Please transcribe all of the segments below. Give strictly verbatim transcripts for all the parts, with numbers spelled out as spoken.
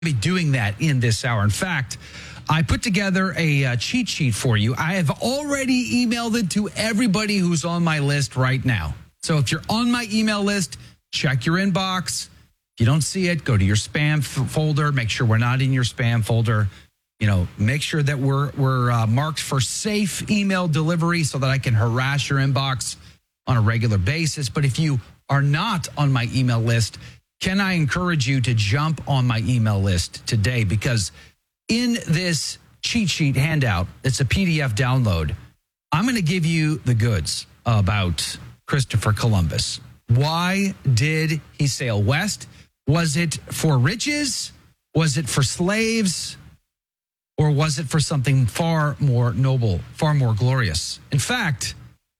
be doing that in this hour. In fact, I put together a uh, cheat sheet for you. I have already emailed it to everybody who's on my list right now. So if you're on my email list, check your inbox. If you don't see it, go to your spam f- folder. Make sure we're not in your spam folder. You know, make sure that we're we're uh, marked for safe email delivery so that I can harass your inbox on a regular basis. But if you are not on my email list, can I encourage you to jump on my email list today? Because in this cheat sheet handout, it's a P D F download. I'm going to give you the goods about Christopher Columbus. Why did he sail west? Was it for riches? Was it for slaves? Or was it for something far more noble, far more glorious? In fact,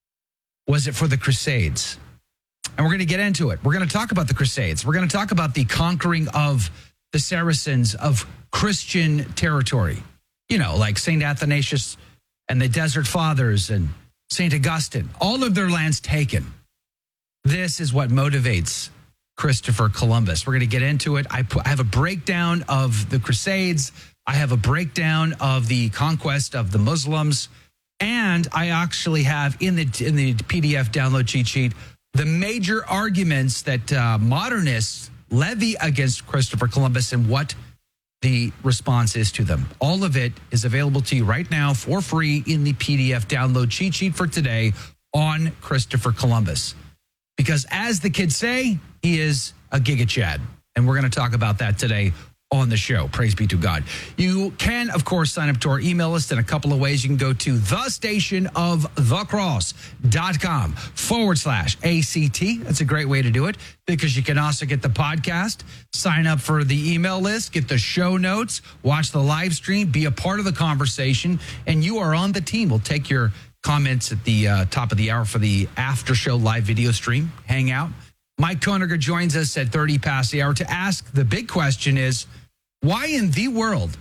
was it for the Crusades? And we're going to get into it. We're going to talk about the Crusades. We're going to talk about the conquering of the Saracens of Christian territory. You know, like Saint Athanasius and the Desert Fathers and Saint Augustine. All of their lands taken. This is what motivates Christopher Columbus. We're going to get into it. I, put, I have a breakdown of the Crusades. I have a breakdown of the conquest of the Muslims. And I actually have in the in the P D F download cheat sheet the major arguments that uh, modernists levy against Christopher Columbus and what the response is to them. All of it is available to you right now for free in the P D F download cheat sheet for today on Christopher Columbus. Because as the kids say, he is a Giga Chad. And we're going to talk about that today on the show. Praise be to God. You can, of course, sign up to our email list in a couple of ways. You can go to the station of the cross.com forward slash ACT. That's a great way to do it because you can also get the podcast, sign up for the email list, get the show notes, watch the live stream, be a part of the conversation, and you are on the team. We'll take your comments at the uh, top of the hour for the after show live video stream, hangout. Mike Koeniger joins us at thirty past the hour to ask the big question is, why in the world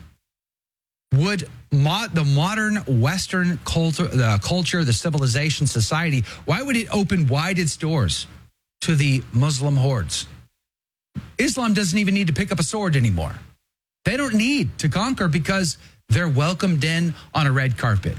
would mo- the modern Western culture, the culture, the civilization, society, why would it open wide its doors to the Muslim hordes? Islam doesn't even need to pick up a sword anymore. They don't need to conquer because they're welcomed in on a red carpet.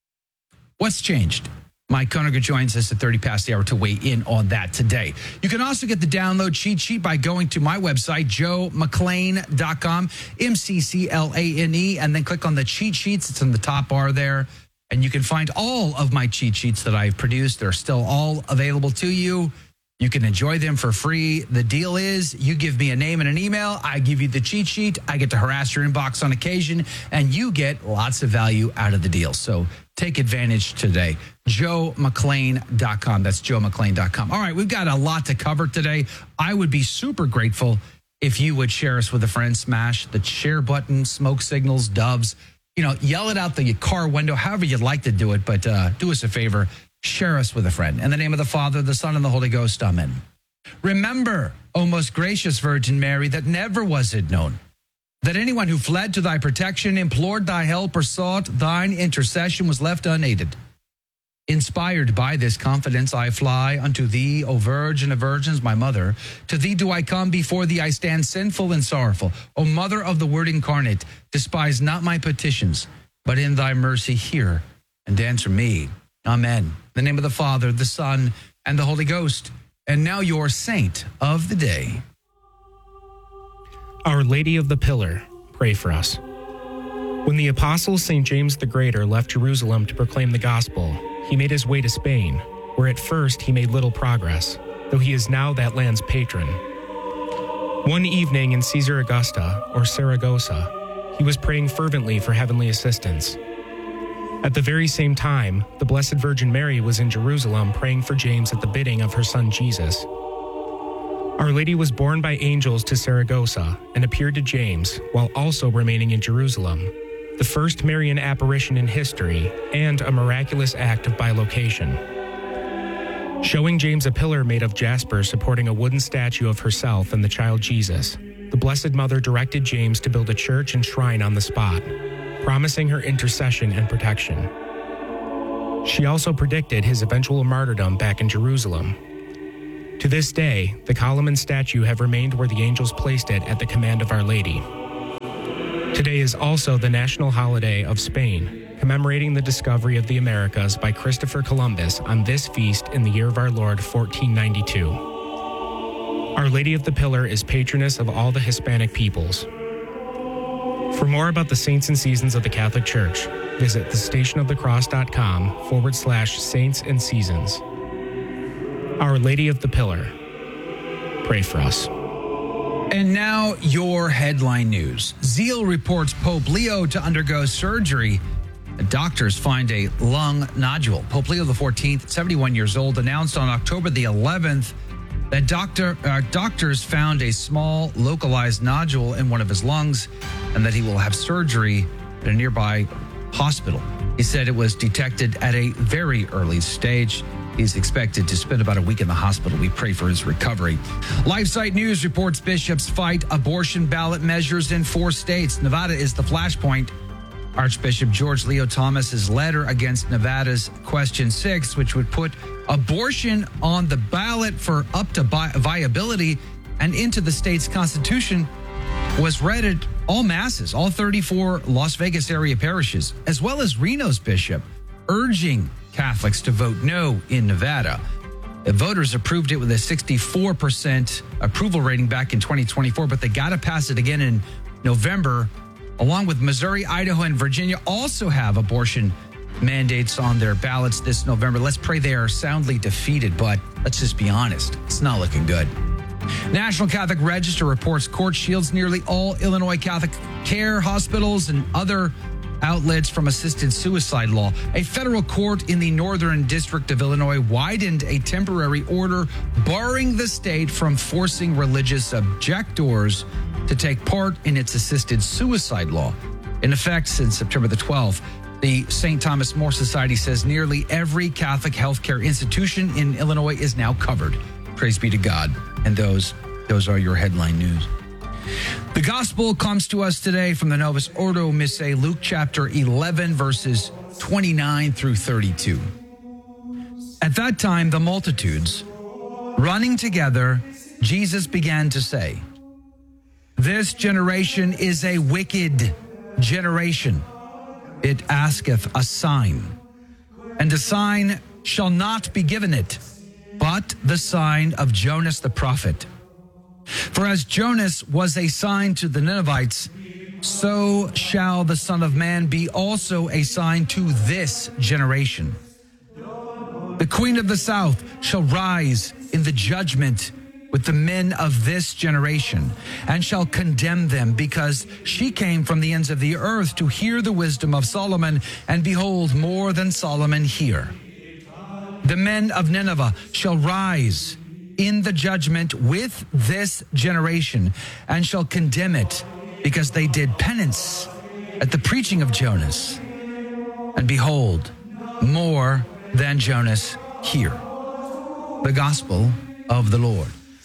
What's changed? Mike Koeniger joins us at thirty past the hour to weigh in on that today. You can also get the download cheat sheet by going to my website, joe mcclain dot com, M C C L A N E, and then click on the cheat sheets. It's in the top bar there. And you can find all of my cheat sheets that I've produced. They're still all available to you. You can enjoy them for free. The deal is you give me a name and an email. I give you the cheat sheet. I get to harass your inbox on occasion, and you get lots of value out of the deal. So take advantage today. joe mcclain dot com. That's joe mcclain dot com. All right, we've got a lot to cover today. I would be super grateful if you would share us with a friend. Smash the share button, smoke signals, doves. You know, yell it out the car window, however you'd like to do it. But uh, do us a favor. Share us with a friend. In the name of the Father, the Son, and the Holy Ghost. Amen. Remember, O most gracious Virgin Mary, that never was it known that anyone who fled to thy protection, implored thy help, or sought thine intercession was left unaided. Inspired by this confidence, I fly unto thee, O Virgin of Virgins, my mother. To thee do I come, before thee I stand sinful and sorrowful. O Mother of the Word incarnate, despise not my petitions, but in thy mercy hear and answer me. Amen. In the name of the Father, the Son, and the Holy Ghost. And now your saint of the day. Our Lady of the Pillar, pray for us. When the apostle Saint James the Greater left Jerusalem to proclaim the gospel, he made his way to Spain, where at first he made little progress, though he is now that land's patron. One evening in Caesar Augusta, or Saragossa, he was praying fervently for heavenly assistance. At the very same time, the Blessed Virgin Mary was in Jerusalem praying for James at the bidding of her son Jesus. Our Lady was borne by angels to Saragossa and appeared to James while also remaining in Jerusalem, the first Marian apparition in history and a miraculous act of bilocation. Showing James a pillar made of jasper supporting a wooden statue of herself and the child Jesus, the Blessed Mother directed James to build a church and shrine on the spot, promising her intercession and protection. She also predicted his eventual martyrdom back in Jerusalem. To this day, the column and statue have remained where the angels placed it at the command of Our Lady. Today is also the national holiday of Spain, commemorating the discovery of the Americas by Christopher Columbus on this feast in the year of our Lord, fourteen ninety-two. Our Lady of the Pillar is patroness of all the Hispanic peoples. For more about the saints and seasons of the Catholic Church, visit thestationofthecross.com forward slash saints and seasons. Our Lady of the Pillar, pray for us. And now your headline news. Zeal reports Pope Leo to undergo surgery. Doctors find a lung nodule. Pope Leo the fourteenth, seventy-one years old, announced on October the eleventh that doctor, uh, doctors found a small localized nodule in one of his lungs and that he will have surgery at a nearby hospital. He said it was detected at a very early stage. He's expected to spend about a week in the hospital. We pray for his recovery. LifeSite News reports bishops fight abortion ballot measures in four states. Nevada is the flashpoint. Archbishop George Leo Thomas's letter against Nevada's Question six, which would put abortion on the ballot for up to vi- viability and into the state's constitution, was read at all masses, all thirty-four Las Vegas area parishes, as well as Reno's bishop, urging Catholics to vote no in Nevada. The voters approved it with a sixty-four percent approval rating back in twenty twenty-four, but they got to pass it again in November, along with Missouri, Idaho, and Virginia also have abortion mandates on their ballots this November. Let's pray they are soundly defeated, but let's just be honest, it's not looking good. National Catholic Register reports court shields nearly all Illinois Catholic care, hospitals, and other outlets from assisted suicide law. A federal court in the Northern District of Illinois widened a temporary order barring the state from forcing religious objectors to take part in its assisted suicide law. In effect, since September the twelfth, the Saint Thomas More Society says nearly every Catholic healthcare institution in Illinois is now covered. Praise be to God. And those, those are your headline news. The gospel comes to us today from the Novus Ordo Missae, Luke chapter eleven, verses twenty-nine through thirty-two. At that time, the multitudes, running together, Jesus began to say, "This generation is a wicked generation. It asketh a sign, and a sign shall not be given it, but the sign of Jonas the prophet. For as Jonas was a sign to the Ninevites, so shall the Son of Man be also a sign to this generation. The Queen of the South shall rise in the judgment with the men of this generation, and shall condemn them, because she came from the ends of the earth to hear the wisdom of Solomon, and behold, more than Solomon hear. The men of Nineveh shall rise in the judgment with this generation, and shall condemn it, because they did penance at the preaching of Jonas. And behold, more than Jonas hear." The gospel of the Lord.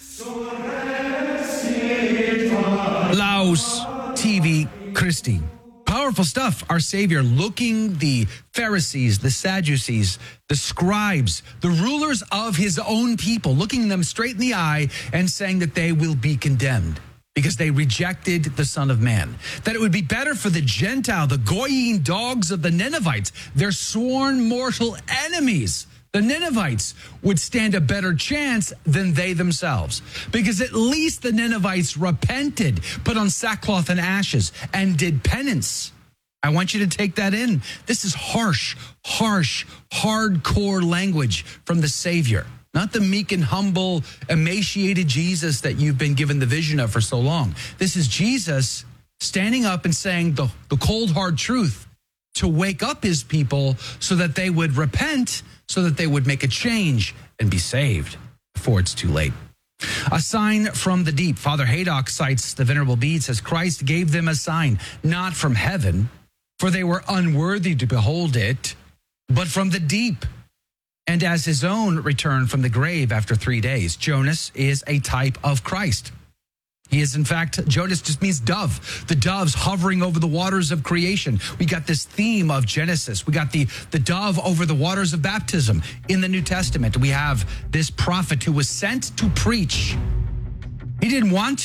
Laus T V Christi. Powerful stuff. Our Savior looking the Pharisees, the Sadducees, the scribes, the rulers of his own people, looking them straight in the eye and saying that they will be condemned because they rejected the Son of Man. That it would be better for the Gentile, the Goyim dogs of the Ninevites, their sworn mortal enemies, the Ninevites, would stand a better chance than they themselves. Because at least the Ninevites repented, put on sackcloth and ashes, and did penance. I want you to take that in. This is harsh, harsh, hardcore language from the Savior. Not the meek and humble, emaciated Jesus that you've been given the vision of for so long. This is Jesus standing up and saying the, the cold, hard truth to wake up his people so that they would repent, so that they would make a change and be saved before it's too late. A sign from the deep. Father Haydock cites the Venerable Bede, says, "Christ gave them a sign, not from heaven, for they were unworthy to behold it, but from the deep, and as his own returned from the grave after three days." Jonas is a type of Christ. He is, in fact, Jonas just means dove. The doves hovering over the waters of creation. We got this theme of Genesis. We got the, the dove over the waters of baptism in the New Testament. We have this prophet who was sent to preach. He didn't want to.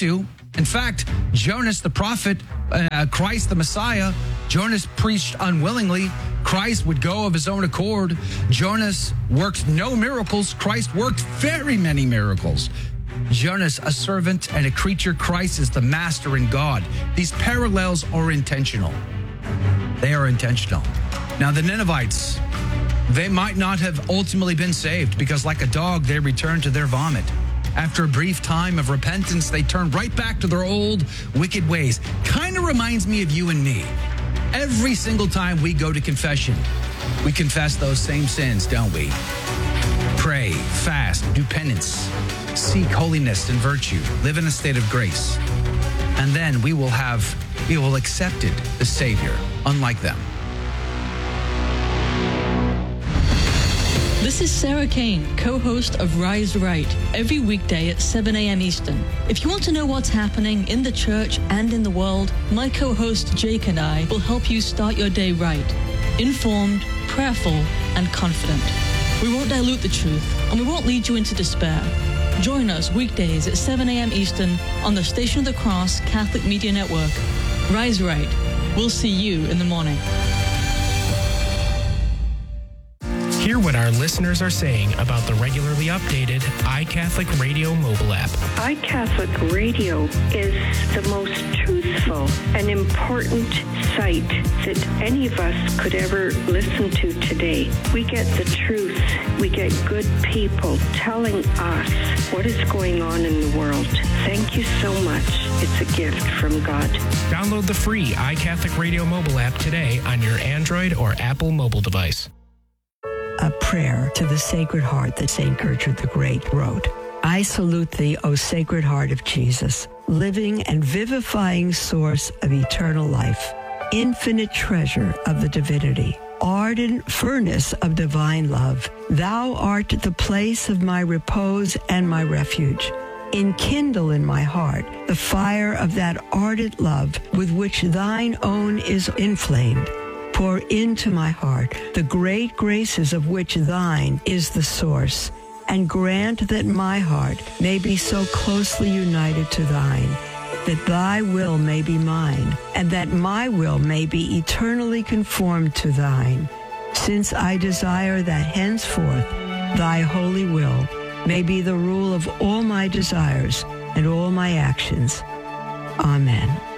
In fact, Jonas the prophet, uh, Christ the Messiah, Jonas preached unwillingly. Christ would go of his own accord. Jonas worked no miracles. Christ worked very many miracles. Jonas, a servant and a creature. Christ is the master and God. These parallels are intentional. They are intentional. Now, the Ninevites, they might not have ultimately been saved because like a dog, they returned to their vomit. After a brief time of repentance, they turned right back to their old wicked ways. Kind of reminds me of you and me. Every single time we go to confession, we confess those same sins, don't we? Pray, fast, do penance, seek holiness and virtue, live in a state of grace. And then we will have, we will accepted the Savior, unlike them. This is Sarah Kane, co-host of Rise Right, every weekday at seven a.m. Eastern. If you want to know what's happening in the church and in the world, my co-host Jake and I will help you start your day right, informed, prayerful, and confident. We won't dilute the truth, and we won't lead you into despair. Join us weekdays at seven a.m. Eastern on the Station of the Cross Catholic Media Network. Rise Right. We'll see you in the morning. Hear what our listeners are saying about the regularly updated iCatholic Radio mobile app. iCatholic Radio is the most truthful and important site that any of us could ever listen to today. We get the truth. We get good people telling us what is going on in the world. Thank you so much. It's a gift from God. Download the free iCatholic Radio mobile app today on your Android or Apple mobile device. A prayer to the Sacred Heart that Saint Gertrude the Great wrote. I salute thee, O Sacred Heart of Jesus, living and vivifying source of eternal life, infinite treasure of the divinity, ardent furnace of divine love. Thou art the place of my repose and my refuge. Enkindle in my heart the fire of that ardent love with which thine own is inflamed. Pour into my heart the great graces of which thine is the source, and grant that my heart may be so closely united to thine, that thy will may be mine, and that my will may be eternally conformed to thine, since I desire that henceforth thy holy will may be the rule of all my desires and all my actions. Amen.